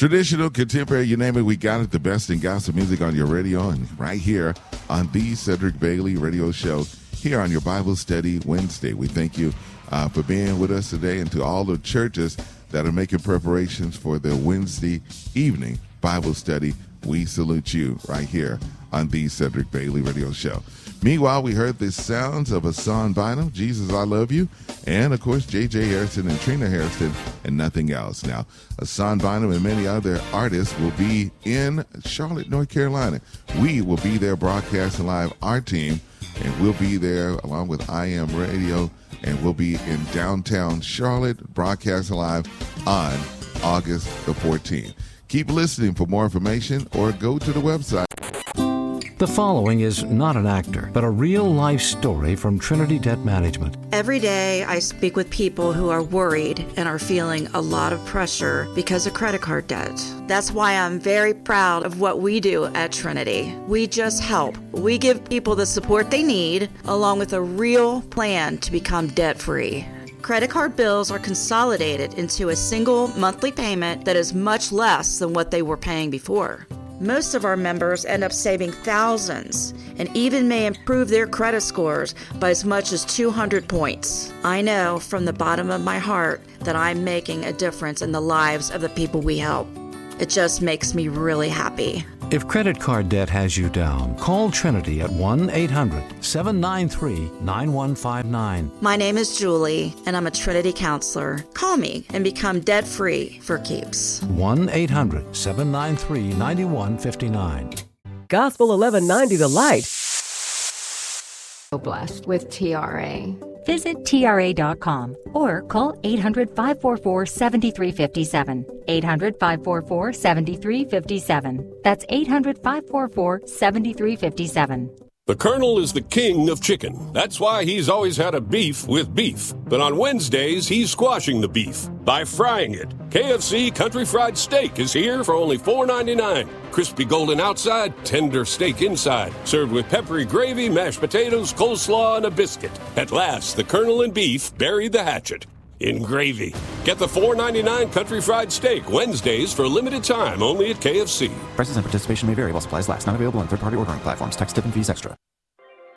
Traditional, contemporary, you name it, we got it. The best in gospel music on your radio and right here on the Cedric Bailey Radio Show here on your Bible Study Wednesday. We thank you for being with us today, and to all the churches that are making preparations for their Wednesday evening Bible study. We salute you right here on the Cedric Bailey Radio Show. Meanwhile, we heard the sounds of Hassan Bynum, Jesus, I Love You, and, of course, J.J. Harrison and Trina Harrison, and Nothing Else. Now, Hassan Bynum and many other artists will be in Charlotte, North Carolina. We will be there broadcasting live, our team, and we'll be there along with I Am Radio, and we'll be in downtown Charlotte broadcasting live on August the 14th. Keep listening for more information or go to the website. The following is not an actor, but a real-life story from Trinity Debt Management. Every day I speak with people who are worried and are feeling a lot of pressure because of credit card debt. That's why I'm very proud of what we do at Trinity. We just help. We give people the support they need, along with a real plan to become debt-free. Credit card bills are consolidated into a single monthly payment that is much less than what they were paying before. Most of our members end up saving thousands and even may improve their credit scores by as much as 200 points. I know from the bottom of my heart that I'm making a difference in the lives of the people we help. It just makes me really happy. If credit card debt has you down, call Trinity at 1-800-793-9159. My name is Julie, and I'm a Trinity counselor. Call me and become debt-free for keeps. 1-800-793-9159. Gospel 1190 The Light. Blessed with TRA. Visit TRA.com or call 800-544-7357. 800-544-7357. That's 800-544-7357. The Colonel is the king of chicken. That's why he's always had a beef with beef. But on Wednesdays, he's squashing the beef by frying it. KFC Country Fried Steak is here for only $4.99. Crispy golden outside, tender steak inside. Served with peppery gravy, mashed potatoes, coleslaw, and a biscuit. At last, the Colonel and beef buried the hatchet in gravy. Get the $4.99 Country Fried Steak Wednesdays for a limited time only at KFC. Prices and participation may vary while supplies last. Not available on third-party ordering platforms. Tax, tip, and fees extra.